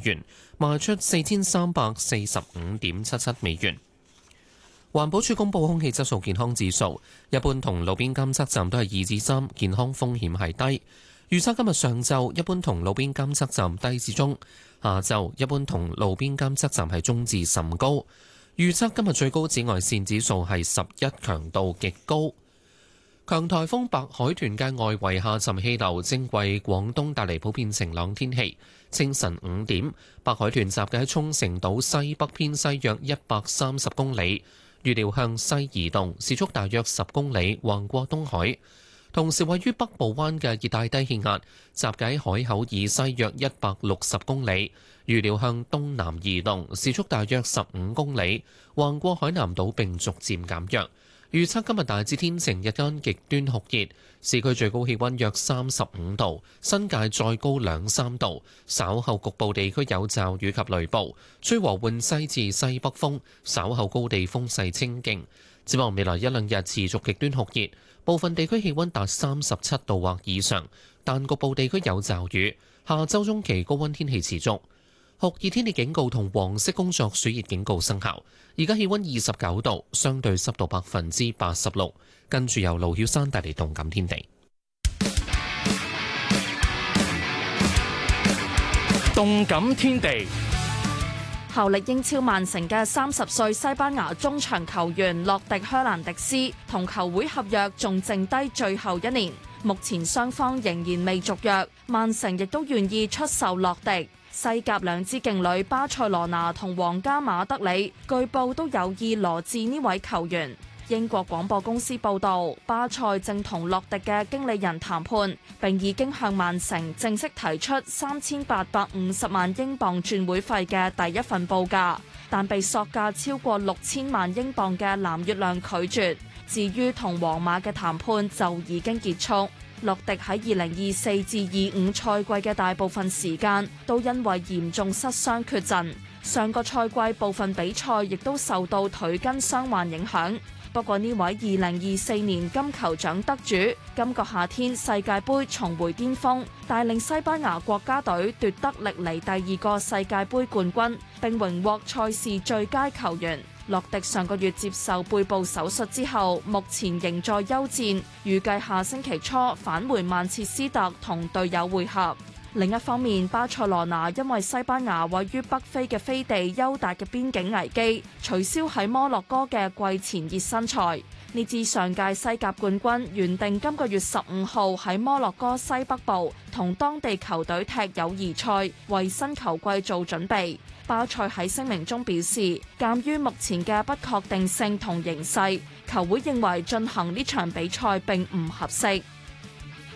元，賣出4345.77美元。環保署公布空氣質素健康指數，一般同路邊監測站都係2至3，健康風險係低。預測今日上晝一般同路邊監測站低至中，下晝一般同路邊監測站係中至甚高。預測今日最高紫外線指數係11，強度極高。強颱風白海豚嘅外圍下沉氣流正為廣東帶嚟普遍晴朗天氣。清晨5點，白海豚集結喺沖繩島西北偏西約130公里，預料向西移動，時速大約10公里，橫過東海。同時位於北部灣嘅熱帶低氣壓集結喺海口以西約160公里，預料向東南移動，時速大約15公里，橫過海南島並逐漸減弱。預測今日大致天晴，日間極端酷熱，市區最高氣溫約35度，新界再高2-3度。稍後局部地區有驟雨及雷暴，吹和緩西至西北風，稍後高地風勢清勁。展望未來一兩日持續極端酷熱，部分地區氣溫達37度或以上，但局部地區有驟雨。下周中期高溫天氣持續。酷熱天氣警告同黃色工作暑熱警告生效。而家氣溫29度，相對濕度86%。跟住由盧曉山帶嚟動感天地。 動感天地， 效力英超曼城嘅30歲西班牙中場球員洛迪·靴蘭迪斯同球會合約仲剩低最後1年，目前雙方仍然未續約，曼城亦都願意出售洛迪。西甲兩支勁旅巴塞羅那同皇家馬德里據報都有意羅致呢位球員。英國廣播公司報道，巴塞正同洛迪嘅經理人談判，並已經向曼城正式提出3850萬英鎊轉會費嘅第一份報價，但被索價超過6000萬英鎊嘅藍月亮拒絕。至於同皇馬嘅談判就已經結束。洛迪喺2024至25賽季嘅大部分時間都因為嚴重失傷缺陣，上個賽季部分比賽亦都受到腿筋傷患影響。不過呢位2024年金球獎得主，今個夏天世界盃重回巔峰，帶領西班牙國家隊奪得歷嚟第2個世界盃冠軍，並榮獲賽事最佳球員。洛迪上個月接受背部手術之後，目前仍在休戰，預計下星期初返回曼徹斯特同隊友會合。另一方面，巴塞羅那因為西班牙位於北非嘅飛地優達嘅邊境危機，取消喺摩洛哥嘅季前熱身賽。呢支上屆西甲冠軍原定今個月15號喺摩洛哥西北部同當地球隊踢友誼賽，為新球季做準備。巴塞喺聲明中表示，鑑於目前嘅不確定性同形勢，球會認為進行呢場比賽並唔合適。